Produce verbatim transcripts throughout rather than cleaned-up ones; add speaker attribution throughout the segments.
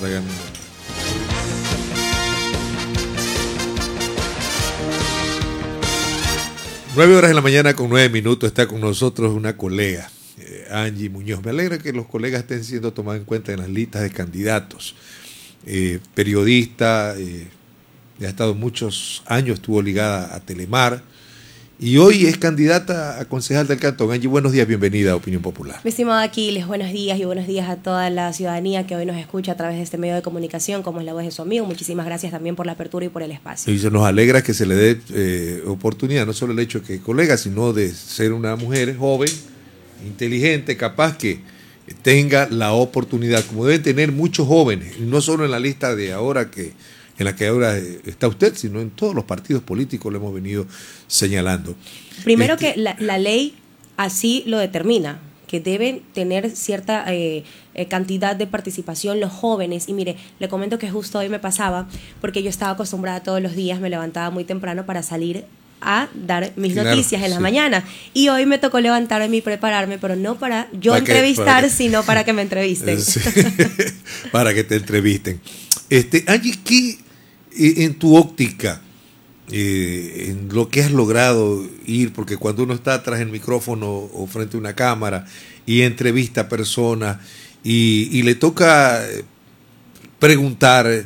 Speaker 1: Nueve horas de la mañana con nueve minutos está con nosotros una colega, eh, Angie Muñoz. Me alegra que los colegas estén siendo tomados en cuenta en las listas de candidatos. Eh, periodista, eh, ha estado muchos años, estuvo ligada a Telemar y hoy es candidata a concejal del Cantón. Angie, buenos días, bienvenida a Opinión Popular.
Speaker 2: Mi estimado Aquiles, buenos días y buenos días a toda la ciudadanía que hoy nos escucha a través de este medio de comunicación, como es la voz de su amigo. Muchísimas gracias también por la apertura y por el espacio.
Speaker 1: Y se nos alegra que se le dé eh, oportunidad, no solo el hecho de que es colega, sino de ser una mujer joven, inteligente, capaz que tenga la oportunidad, como deben tener muchos jóvenes, y no solo en la lista de ahora que en la que ahora está usted, sino en todos los partidos políticos lo hemos venido señalando.
Speaker 2: Primero
Speaker 1: este,
Speaker 2: que la, la ley así lo determina, que deben tener cierta eh, eh, cantidad de participación los jóvenes. Y mire, le comento que justo hoy me pasaba, porque yo estaba acostumbrada todos los días, me levantaba muy temprano para salir a dar mis claro, noticias en sí. la mañana. Y hoy me tocó levantarme y prepararme, pero no para yo para entrevistar, que, para que, sino para que me entrevisten. Sí,
Speaker 1: para que te entrevisten. Este, Angie, ¿qué en tu óptica, eh, en lo que has logrado ir, porque cuando uno está atrás del micrófono o frente a una cámara y entrevista a personas y, y le toca preguntar,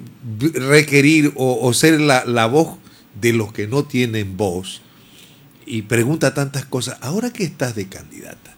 Speaker 1: requerir o, o ser la, la voz de los que no tienen voz y pregunta tantas cosas, ahora que estás de candidata,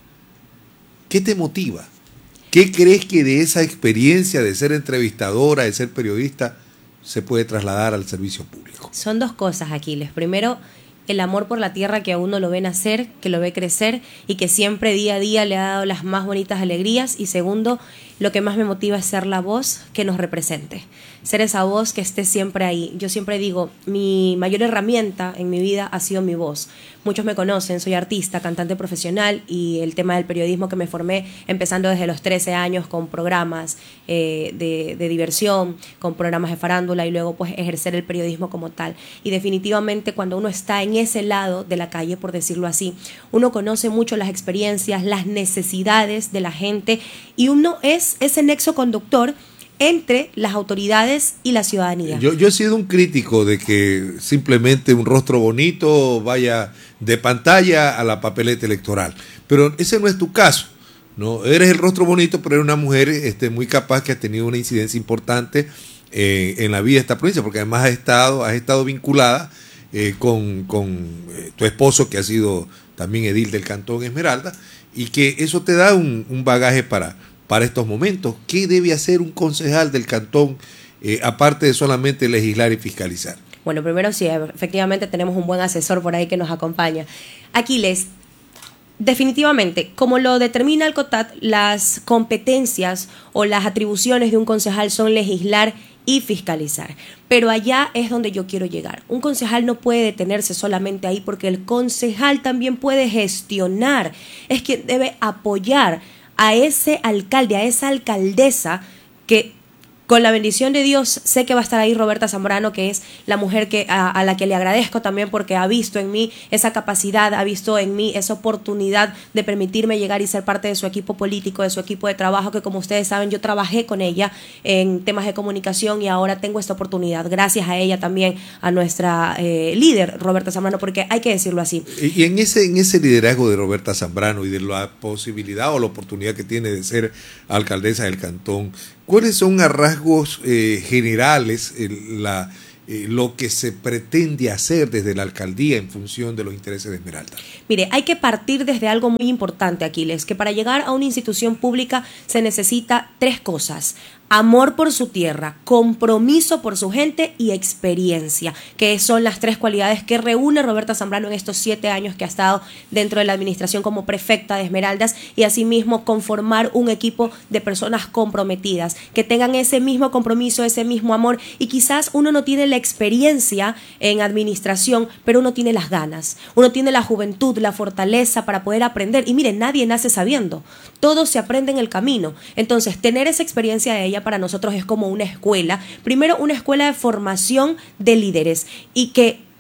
Speaker 1: ¿qué te motiva? ¿Qué crees que de esa experiencia de ser entrevistadora, de ser periodista, se puede trasladar al servicio público?
Speaker 2: Son dos cosas, Aquiles. Primero, el amor por la tierra, que a uno lo ve nacer, que lo ve crecer y que siempre día a día le ha dado las más bonitas alegrías. Y segundo, lo que más me motiva es ser la voz que nos represente, ser esa voz que esté siempre ahí. Yo siempre digo, mi mayor herramienta en mi vida ha sido mi voz. Muchos me conocen, soy artista, cantante profesional, y el tema del periodismo que me formé empezando desde los trece años con programas eh, de, de diversión, con programas de farándula y luego pues ejercer el periodismo como tal. Y definitivamente cuando uno está en ese lado de la calle, por decirlo así, uno conoce mucho las experiencias, las necesidades de la gente y uno es ese nexo conductor entre las autoridades y la ciudadanía.
Speaker 1: Yo, yo he sido un crítico de que simplemente un rostro bonito vaya de pantalla a la papeleta electoral, pero ese no es tu caso, ¿no? Eres el rostro bonito, pero eres una mujer este, muy capaz, que ha tenido una incidencia importante eh, en la vida de esta provincia, porque además has estado, has estado vinculada eh, con, con eh, tu esposo, que ha sido también edil del Cantón Esmeralda, y que eso te da un, un bagaje para... para estos momentos. ¿Qué debe hacer un concejal del cantón, eh, aparte de solamente legislar y fiscalizar?
Speaker 2: Bueno, primero sí, efectivamente tenemos un buen asesor por ahí que nos acompaña. Aquiles, definitivamente, como lo determina el COTAT, las competencias o las atribuciones de un concejal son legislar y fiscalizar. Pero allá es donde yo quiero llegar. Un concejal no puede detenerse solamente ahí, porque el concejal también puede gestionar, es que debe apoyar a ese alcalde, a esa alcaldesa, que con la bendición de Dios sé que va a estar ahí Roberta Zambrano, que es la mujer que a, a la que le agradezco también, porque ha visto en mí esa capacidad, ha visto en mí esa oportunidad de permitirme llegar y ser parte de su equipo político, de su equipo de trabajo, que como ustedes saben yo trabajé con ella en temas de comunicación y ahora tengo esta oportunidad, gracias a ella también, a nuestra eh, líder Roberta Zambrano, porque hay que decirlo así.
Speaker 1: Y, y en ese, en ese liderazgo de Roberta Zambrano y de la posibilidad o la oportunidad que tiene de ser alcaldesa del cantón, ¿cuáles son a rasgos eh, generales eh, la, eh, lo que se pretende hacer desde la alcaldía en función de los intereses de Esmeralda?
Speaker 2: Mire, hay que partir desde algo muy importante, Aquiles, que para llegar a una institución pública se necesita tres cosas: amor por su tierra, compromiso por su gente y experiencia, que son las tres cualidades que reúne Roberta Zambrano en estos siete años que ha estado dentro de la administración como prefecta de Esmeraldas, y asimismo conformar un equipo de personas comprometidas, que tengan ese mismo compromiso, ese mismo amor. Y quizás uno no tiene la experiencia en administración, pero uno tiene las ganas, uno tiene la juventud, la fortaleza para poder aprender. Y miren, nadie nace sabiendo, todo se aprende en el camino. Entonces, tener esa experiencia de ella para nosotros es como una escuela, primero una escuela de formación de líderes, y que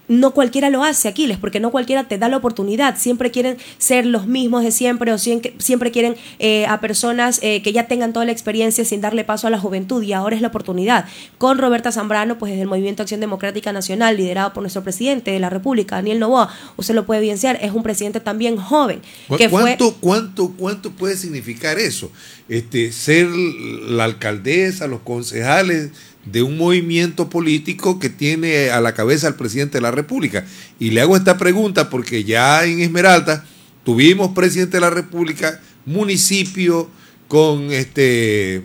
Speaker 2: no cualquiera lo hace, Aquiles, porque no cualquiera te da la oportunidad. Siempre quieren ser los mismos de siempre o siempre, siempre quieren eh, a personas eh, que ya tengan toda la experiencia sin darle paso a la juventud, y ahora es la oportunidad. Con Roberta Zambrano, pues desde el Movimiento Acción Democrática Nacional, liderado por nuestro presidente de la República, Daniel Noboa, usted lo puede evidenciar, es un presidente también joven. Que
Speaker 1: ¿Cuánto,
Speaker 2: fue...
Speaker 1: cuánto, cuánto puede significar eso? Este, ser la alcaldesa, los concejales de un movimiento político que tiene a la cabeza al presidente de la República. Y le hago esta pregunta porque ya en Esmeralda tuvimos presidente de la República, municipio con este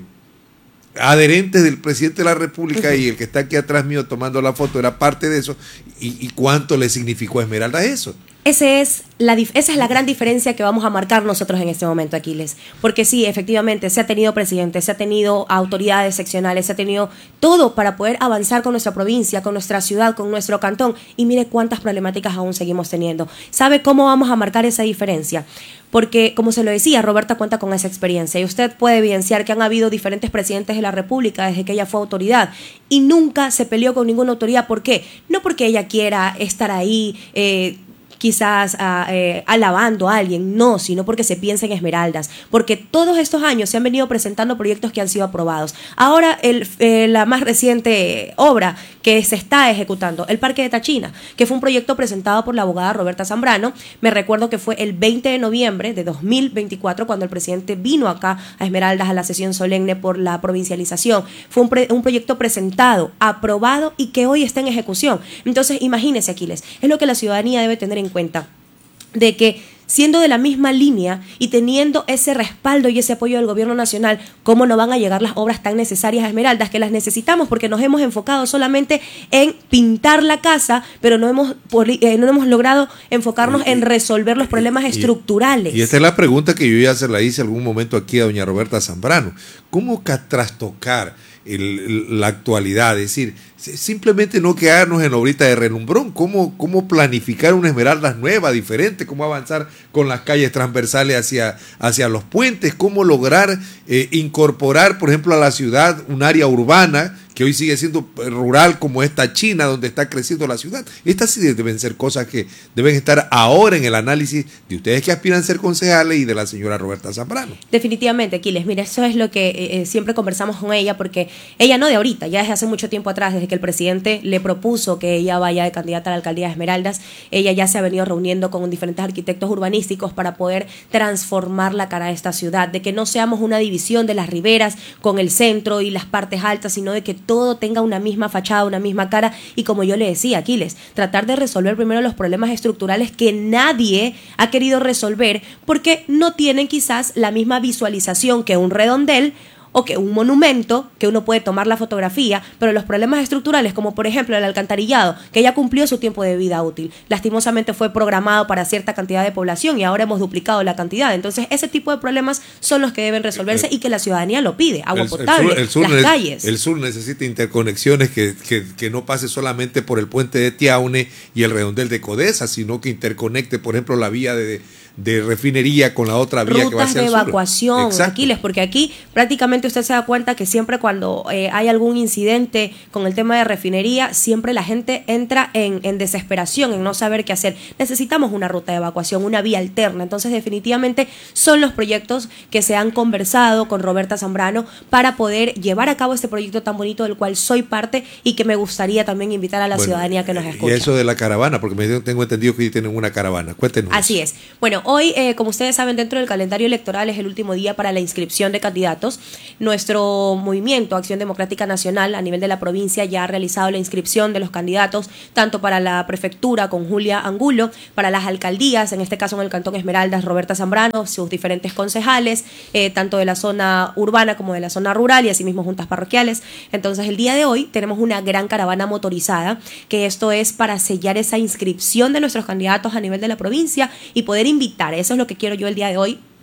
Speaker 1: adherentes del presidente de la República, y el que está aquí atrás mío tomando la foto era parte de eso. ¿Y, y cuánto le significó a Esmeralda eso?
Speaker 2: Ese es la, esa es la gran diferencia que vamos a marcar nosotros en este momento, Aquiles. Porque sí, efectivamente, se ha tenido presidente, se ha tenido autoridades seccionales, se ha tenido todo para poder avanzar con nuestra provincia, con nuestra ciudad, con nuestro cantón. Y mire cuántas problemáticas aún seguimos teniendo. ¿Sabe cómo vamos a marcar esa diferencia? Porque, como se lo decía, Roberta cuenta con esa experiencia y usted puede evidenciar que han habido diferentes presidentes de la República desde que ella fue autoridad y nunca se peleó con ninguna autoridad. ¿Por qué? No porque ella quiera estar ahí eh, quizás uh, eh, alabando a alguien, no, sino porque se piensa en Esmeraldas, porque todos estos años se han venido presentando proyectos que han sido aprobados. Ahora el, eh, la más reciente obra que se está ejecutando, el Parque de Tachina, que fue un proyecto presentado por la abogada Roberta Zambrano. Me recuerdo que fue el veinte de noviembre de dos mil veinticuatro cuando el presidente vino acá a Esmeraldas a la sesión solemne por la provincialización. Fue un, pre, un proyecto presentado, aprobado y que hoy está en ejecución. Entonces, imagínese, Aquiles, es lo que la ciudadanía debe tener en cuenta, de que siendo de la misma línea y teniendo ese respaldo y ese apoyo del gobierno nacional, ¿cómo no van a llegar las obras tan necesarias a Esmeraldas? Que las necesitamos porque nos hemos enfocado solamente en pintar la casa, pero no hemos, eh, no hemos logrado enfocarnos y, en resolver los problemas y, estructurales.
Speaker 1: Y esta es la pregunta que yo ya se la hice algún momento aquí a doña Roberta Zambrano. ¿Cómo trastocar el, la actualidad? Es decir, simplemente no quedarnos en obrita de relumbrón. ¿Cómo, cómo planificar una Esmeraldas nueva, diferente? ¿Cómo avanzar con las calles transversales hacia, hacia los puentes? ¿Cómo lograr eh, incorporar, por ejemplo, a la ciudad un área urbana que hoy sigue siendo rural como esta China, donde está creciendo la ciudad? Estas sí deben ser cosas que deben estar ahora en el análisis de ustedes que aspiran a ser concejales y de la señora Roberta Zambrano.
Speaker 2: Definitivamente, Aquiles. Mira, eso es lo que eh, siempre conversamos con ella, porque ella no de ahorita, ya desde hace mucho tiempo atrás, desde que el presidente le propuso que ella vaya de candidata a la alcaldía de Esmeraldas, ella ya se ha venido reuniendo con diferentes arquitectos urbanísticos para poder transformar la cara de esta ciudad, de que no seamos una división de las riberas con el centro y las partes altas, sino de que todo tenga una misma fachada, una misma cara. Y como yo le decía, Aquiles, tratar de resolver primero los problemas estructurales que nadie ha querido resolver porque no tienen quizás la misma visualización que un redondel o que un monumento, que uno puede tomar la fotografía, pero los problemas estructurales, como por ejemplo el alcantarillado, que ya cumplió su tiempo de vida útil, lastimosamente fue programado para cierta cantidad de población y ahora hemos duplicado la cantidad. Entonces ese tipo de problemas son los que deben resolverse y que la ciudadanía lo pide: agua
Speaker 1: el,
Speaker 2: potable,
Speaker 1: el sur, el sur
Speaker 2: las
Speaker 1: ne-
Speaker 2: calles.
Speaker 1: El sur necesita interconexiones que, que, que no pase solamente por el puente de Tiaune y el redondel de Codesa, sino que interconecte, por ejemplo, la vía de, de refinería con la otra vía
Speaker 2: rutas
Speaker 1: que va hacia
Speaker 2: de
Speaker 1: el sur.
Speaker 2: evacuación,
Speaker 1: Exacto.
Speaker 2: Aquiles, porque aquí prácticamente usted se da cuenta que siempre cuando eh, hay algún incidente con el tema de refinería, siempre la gente entra en, en desesperación, en no saber qué hacer. Necesitamos una ruta de evacuación, una vía alterna. Entonces, definitivamente son los proyectos que se han conversado con Roberta Zambrano para poder llevar a cabo este proyecto tan bonito del cual soy parte y que me gustaría también invitar a la
Speaker 1: Bueno,
Speaker 2: ciudadanía que nos escucha.
Speaker 1: Y eso de la caravana, porque me tengo entendido que tienen una caravana. Cuéntenos.
Speaker 2: Así es. Bueno, hoy, eh, como ustedes saben, dentro del calendario electoral es el último día para la inscripción de candidatos. Nuestro movimiento Acción Democrática Nacional a nivel de la provincia ya ha realizado la inscripción de los candidatos, tanto para la prefectura con Julia Angulo, para las alcaldías, en este caso en el Cantón Esmeraldas, Roberta Zambrano, sus diferentes concejales, eh, tanto de la zona urbana como de la zona rural y asimismo juntas parroquiales. Entonces, el día de hoy tenemos una gran caravana motorizada, que esto es para sellar esa inscripción de nuestros candidatos a nivel de la provincia y poder invitar. Eso es lo que quiero yo el día de hoy.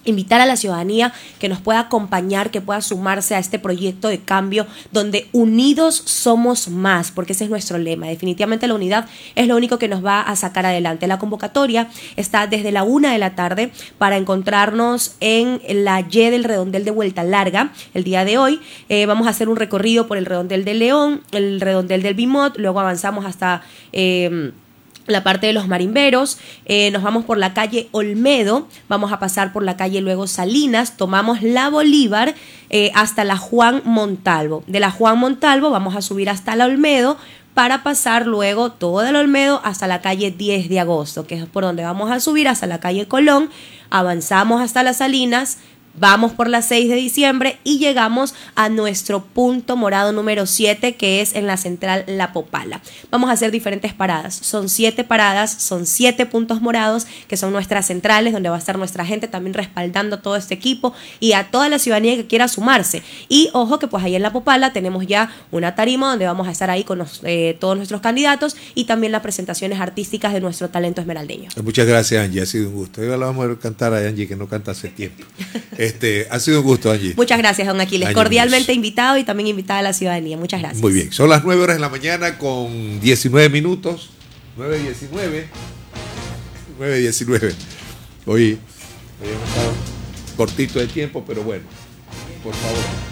Speaker 2: invitar a la ciudadanía que nos pueda acompañar, que pueda sumarse a este proyecto de cambio donde unidos somos más, porque ese es nuestro lema. Definitivamente la unidad es lo único que nos va a sacar adelante. La convocatoria está desde la una de la tarde para encontrarnos en la Y del Redondel de Vuelta Larga. El día de hoy eh, vamos a hacer un recorrido por el Redondel del León, el Redondel del Bimot, luego avanzamos hasta... Eh, la parte de los marimberos, eh, nos vamos por la calle Olmedo, vamos a pasar por la calle luego Salinas, tomamos la Bolívar eh, hasta la Juan Montalvo. De la Juan Montalvo vamos a subir hasta la Olmedo para pasar luego todo el Olmedo hasta la calle diez de agosto, que es por donde vamos a subir hasta la calle Colón, avanzamos hasta las Salinas, vamos por la seis de diciembre y llegamos a nuestro punto morado número siete, que es en la central La Popala. Vamos a hacer diferentes paradas. Son siete paradas, son siete puntos morados, que son nuestras centrales, donde va a estar nuestra gente también respaldando todo este equipo y a toda la ciudadanía que quiera sumarse. Y ojo que pues ahí en La Popala tenemos ya una tarima donde vamos a estar ahí con los, eh, todos nuestros candidatos y también las presentaciones artísticas de nuestro talento esmeraldeño.
Speaker 1: Muchas gracias, Angie. Ha sido un gusto. Hoy la vamos a cantar a Angie, que no canta hace tiempo. Este, ha sido un gusto, Angie.
Speaker 2: Muchas gracias, don Aquiles.
Speaker 1: Angie
Speaker 2: Cordialmente
Speaker 1: Muñoz.
Speaker 2: Invitado y también invitada a la ciudadanía. Muchas gracias.
Speaker 1: Muy bien. Son las nueve horas de la mañana con diecinueve minutos. nueve diecinueve. nueve diecinueve. Hoy, hoy hemos estado cortito de tiempo, pero bueno, por favor.